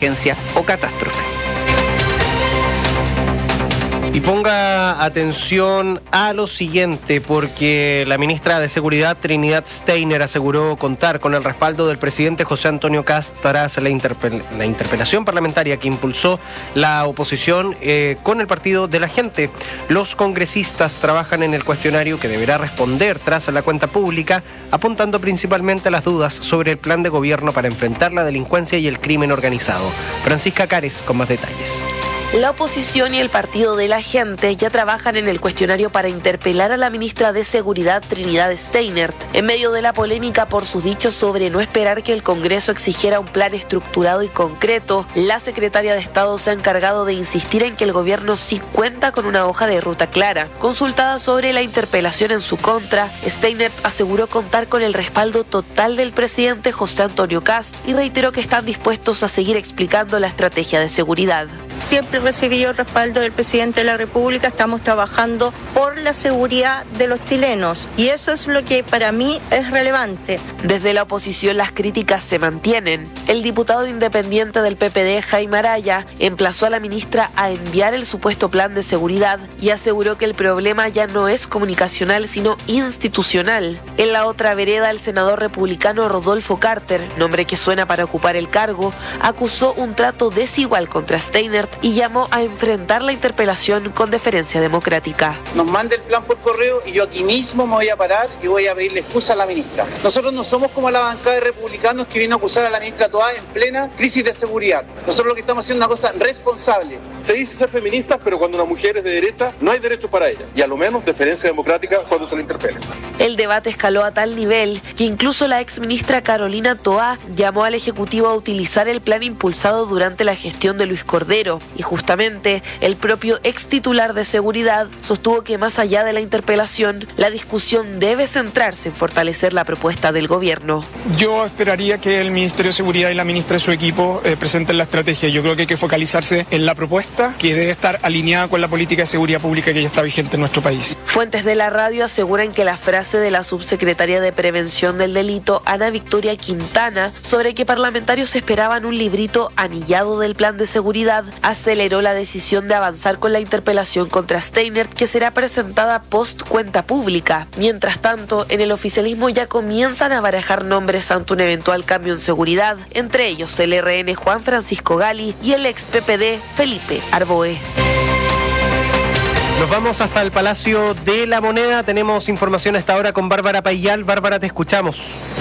emergencia o catástrofe. Y ponga atención a lo siguiente, porque la ministra de Seguridad, Trinidad Steiner, aseguró contar con el respaldo del presidente José Antonio Kast tras la interpelación parlamentaria que impulsó la oposición con el Partido de la Gente. Los congresistas trabajan en el cuestionario que deberá responder tras la cuenta pública, apuntando principalmente a las dudas sobre el plan de gobierno para enfrentar la delincuencia y el crimen organizado. Francisca Cares con más detalles. La oposición y el Partido de la Gente ya trabajan en el cuestionario para interpelar a la ministra de Seguridad, Trinidad Steiner, en medio de la polémica por sus dichos sobre no esperar que el Congreso exigiera un plan estructurado y concreto. La secretaria de Estado se ha encargado de insistir en que el gobierno sí cuenta con una hoja de ruta clara. Consultada sobre la interpelación en su contra, Steiner aseguró contar con el respaldo total del presidente José Antonio Kast y reiteró que están dispuestos a seguir explicando la estrategia de seguridad. Siempre recibí el respaldo del presidente de la República, estamos trabajando por la seguridad de los chilenos y eso es lo que para mí es relevante. Desde la oposición las críticas se mantienen. El diputado independiente del PPD, Jaime Araya, emplazó a la ministra a enviar el supuesto plan de seguridad y aseguró que el problema ya no es comunicacional sino institucional. En la otra vereda, el senador republicano Rodolfo Carter, nombre que suena para ocupar el cargo, acusó un trato desigual contra Steiner y llamó a enfrentar la interpelación con deferencia democrática. Nos manda el plan por correo y yo aquí mismo me voy a parar y voy a pedirle excusa a la ministra. Nosotros no somos como la bancada de republicanos que vino a acusar a la ministra Toá en plena crisis de seguridad. Nosotros lo que estamos haciendo es una cosa responsable. Se dice ser feministas, pero cuando una mujer es de derecha, no hay derechos para ella. Y a lo menos deferencia democrática cuando se la interpele. El debate escaló a tal nivel que incluso la exministra Carolina Toá llamó al Ejecutivo a utilizar el plan impulsado durante la gestión de Luis Cordero. Y justamente el propio ex titular de Seguridad sostuvo que más allá de la interpelación, la discusión debe centrarse en fortalecer la propuesta del gobierno. Yo esperaría que el Ministerio de Seguridad y la ministra de su equipo presenten la estrategia. Yo creo que hay que focalizarse en la propuesta que debe estar alineada con la política de seguridad pública que ya está vigente en nuestro país. Fuentes de la radio aseguran que la frase de la subsecretaria de Prevención del Delito, Ana Victoria Quintana, sobre que parlamentarios esperaban un librito anillado del plan de seguridad, aceleró la decisión de avanzar con la interpelación contra Steiner, que será presentada post cuenta pública. Mientras tanto, en el oficialismo ya comienzan a barajar nombres ante un eventual cambio en seguridad, entre ellos el RN Juan Francisco Gali y el ex PPD Felipe Arboe. Nos vamos hasta el Palacio de la Moneda. Tenemos información a esta hora con Bárbara Payal. Bárbara, te escuchamos.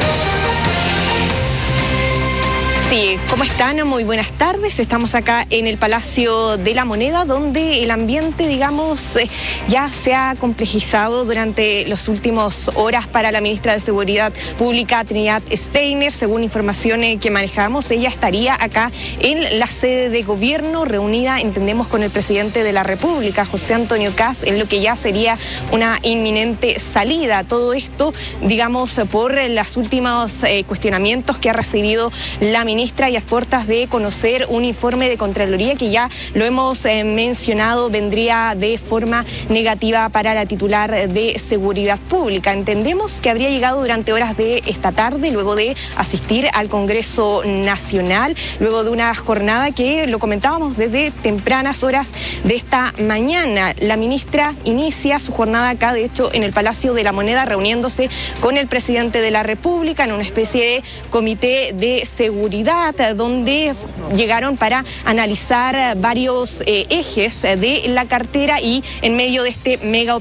Sí, ¿cómo están? Muy buenas tardes. Estamos acá en el Palacio de la Moneda, donde el ambiente, digamos, ya se ha complejizado durante las últimas horas para la ministra de Seguridad Pública, Trinidad Steiner. Según información que manejamos, ella estaría acá en la sede de gobierno, reunida, entendemos, con el presidente de la República, José Antonio Kast, en lo que ya sería una inminente salida. Todo esto, digamos, por los últimos cuestionamientos que ha recibido la ministra y a puertas de conocer un informe de Contraloría que ya lo hemos mencionado, vendría de forma negativa para la titular de Seguridad Pública. Entendemos que habría llegado durante horas de esta tarde, luego de asistir al Congreso Nacional, luego de una jornada que lo comentábamos desde tempranas horas de esta mañana. La ministra inicia su jornada acá, de hecho, en el Palacio de la Moneda, reuniéndose con el presidente de la República en una especie de comité de seguridad, donde llegaron para analizar varios ejes de la cartera y en medio de este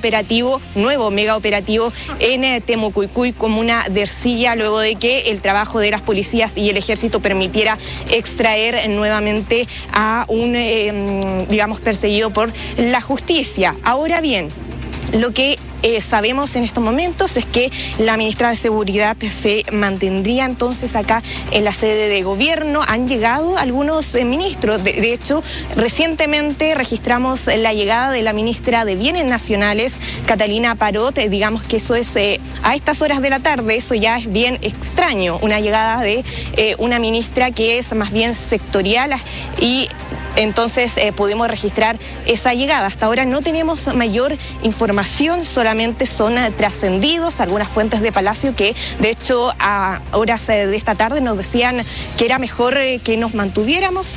nuevo mega operativo en Temucuicui, comuna de Ercilla, luego de que el trabajo de las policías y el ejército permitiera extraer nuevamente a un, digamos, perseguido por la justicia. Ahora bien, lo que sabemos en estos momentos es que la ministra de Seguridad se mantendría entonces acá en la sede de gobierno. Han llegado algunos ministros, de hecho recientemente registramos la llegada de la ministra de Bienes Nacionales, Catalina Parot. Digamos que eso es a estas horas de la tarde, eso ya es bien extraño, una llegada de una ministra que es más bien sectorial, y entonces pudimos registrar esa llegada. Hasta ahora no tenemos mayor información, solamente son trascendidos algunas fuentes de Palacio que de hecho a horas de esta tarde nos decían que era mejor que nos mantuviéramos